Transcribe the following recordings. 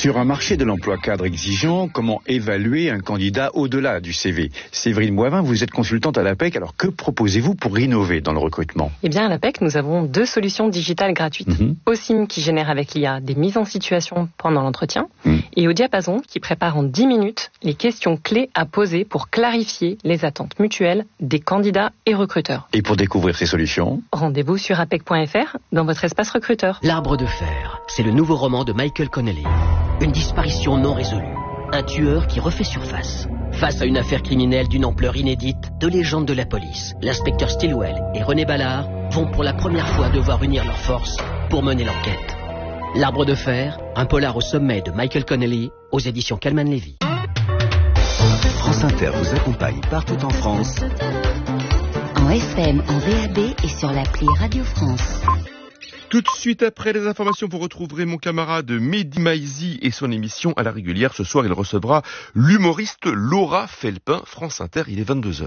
Sur un marché de l'emploi cadre exigeant, comment évaluer un candidat au-delà du CV? Séverine Boivin, vous êtes consultante à l'APEC, alors que proposez-vous pour innover dans le recrutement? Eh bien, à l'APEC, nous avons 2 solutions digitales gratuites. OSIM qui génère avec l'IA des mises en situation pendant l'entretien et au Diapason qui prépare en 10 minutes les questions clés à poser pour clarifier les attentes mutuelles des candidats et recruteurs. Et pour découvrir ces solutions, rendez-vous sur apec.fr dans votre espace recruteur. L'Arbre de fer, c'est le nouveau roman de Michael Connelly. Une disparition non résolue. Un tueur qui refait surface. Face à une affaire criminelle d'une ampleur inédite, 2 légendes de la police, l'inspecteur Stilwell et René Ballard, vont pour la première fois devoir unir leurs forces pour mener l'enquête. L'Arbre de fer, un polar au sommet de Michael Connelly, aux éditions Calman Levy. France Inter vous accompagne partout en France. En FM, en DAB et sur l'appli Radio France. Tout de suite après les informations, vous retrouverez mon camarade Mehdi Maizi et son émission à la régulière. Ce soir, il recevra l'humoriste Laura Felpin. France Inter, il est 22h.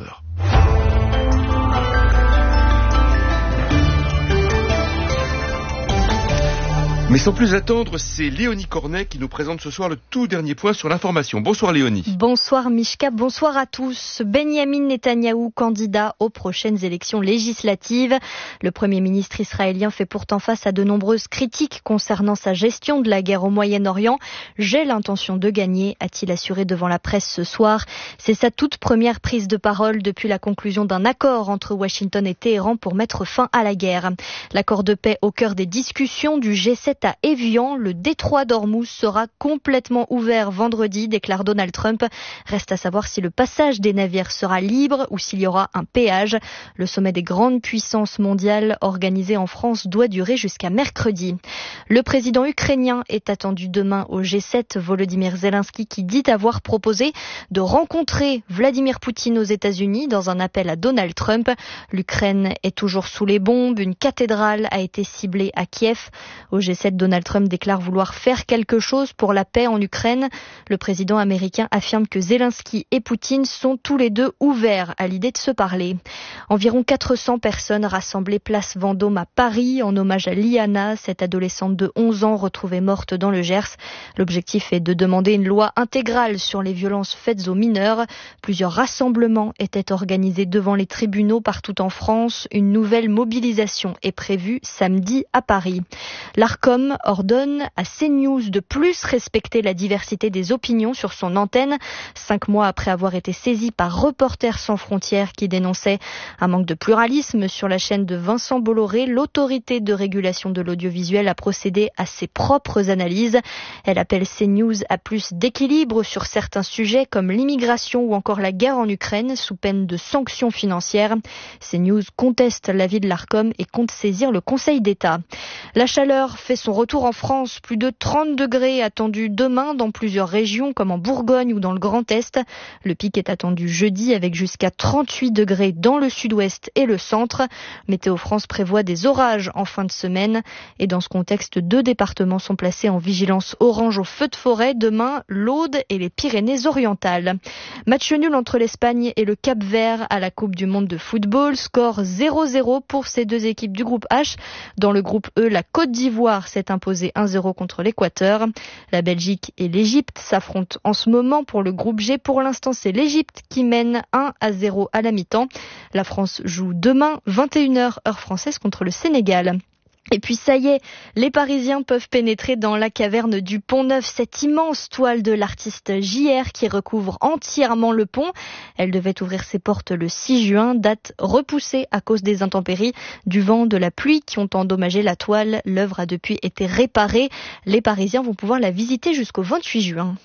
Mais sans plus attendre, c'est Léonie Cornet qui nous présente ce soir le tout dernier point sur l'information. Bonsoir Léonie. Bonsoir Mishka, bonsoir à tous. Benyamin Netanyahou, candidat aux prochaines élections législatives. Le Premier ministre israélien fait pourtant face à de nombreuses critiques concernant sa gestion de la guerre au Moyen-Orient. J'ai l'intention de gagner, a-t-il assuré devant la presse ce soir. C'est sa toute première prise de parole depuis la conclusion d'un accord entre Washington et Téhéran pour mettre fin à la guerre. L'accord de paix au cœur des discussions du G7 à Évian, le détroit d'Ormuz sera complètement ouvert vendredi, déclare Donald Trump. Reste à savoir si le passage des navires sera libre ou s'il y aura un péage. Le sommet des grandes puissances mondiales organisé en France doit durer jusqu'à mercredi. Le président ukrainien est attendu demain au G7. Volodymyr Zelensky qui dit avoir proposé de rencontrer Vladimir Poutine aux États-Unis dans un appel à Donald Trump. L'Ukraine est toujours sous les bombes. Une cathédrale a été ciblée à Kiev. Au G7, Donald Trump déclare vouloir faire quelque chose pour la paix en Ukraine. Le président américain affirme que Zelensky et Poutine sont tous les deux ouverts à l'idée de se parler. Environ 400 personnes rassemblées place Vendôme à Paris en hommage à Liana, cette adolescente de 11 ans retrouvée morte dans le Gers. L'objectif est de demander une loi intégrale sur les violences faites aux mineurs. Plusieurs rassemblements étaient organisés devant les tribunaux partout en France. Une nouvelle mobilisation est prévue samedi à Paris. L'Arcom ordonne à CNews de plus respecter la diversité des opinions sur son antenne, 5 mois après avoir été saisi par Reporters sans frontières qui dénonçait un manque de pluralisme sur la chaîne de Vincent Bolloré. L'autorité de régulation de l'audiovisuel a procédé à ses propres analyses. Elle appelle CNews à plus d'équilibre sur certains sujets comme l'immigration ou encore la guerre en Ukraine sous peine de sanctions financières. CNews conteste l'avis de l'Arcom et compte saisir le Conseil d'État. La chaleur fait son retour en France. Plus de 30 degrés attendus demain dans plusieurs régions comme en Bourgogne ou dans le Grand Est. Le pic est attendu jeudi avec jusqu'à 38 degrés dans le sud-ouest et le centre. Météo France prévoit des orages en fin de semaine. Et dans ce contexte, 2 départements sont placés en vigilance orange au feu de forêt. Demain, l'Aude et les Pyrénées-Orientales. Match nul entre l'Espagne et le Cap-Vert à la Coupe du Monde de football. Score 0-0 pour ces 2 équipes du groupe H. Dans le groupe E, la Côte d'Ivoire s'est imposée 1-0 contre l'Équateur. La Belgique et l'Égypte s'affrontent en ce moment pour le groupe G. Pour l'instant, c'est l'Égypte qui mène 1-0 à la mi-temps. La France joue demain, 21h heure française, contre le Sénégal. Et puis ça y est, les Parisiens peuvent pénétrer dans la caverne du Pont-Neuf, cette immense toile de l'artiste JR qui recouvre entièrement le pont. Elle devait ouvrir ses portes le 6 juin, date repoussée à cause des intempéries, du vent, de la pluie qui ont endommagé la toile. L'œuvre a depuis été réparée. Les Parisiens vont pouvoir la visiter jusqu'au 28 juin.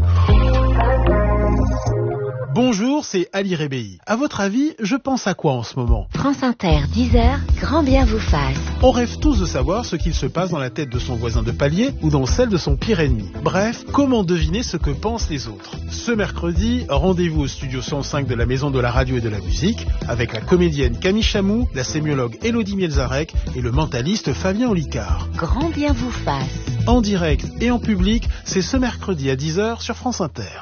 Bonjour, c'est Ali Rebéi. À votre avis, je pense à quoi en ce moment? France Inter, 10h, grand bien vous fasse. On rêve tous de savoir ce qu'il se passe dans la tête de son voisin de palier ou dans celle de son pire ennemi. Bref, comment deviner ce que pensent les autres? Ce mercredi, rendez-vous au studio 105 de la Maison de la Radio et de la Musique avec la comédienne Camille Chamou, la sémiologue Élodie Mielzarek et le mentaliste Fabien Olicard. Grand bien vous fasse. En direct et en public, c'est ce mercredi à 10h sur France Inter.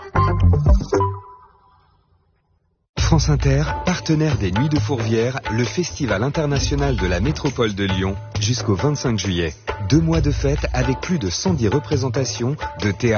France Inter, partenaire des Nuits de Fourvière, le festival international de la métropole de Lyon, jusqu'au 25 juillet. 2 mois de fête avec plus de 110 représentations de théâtre.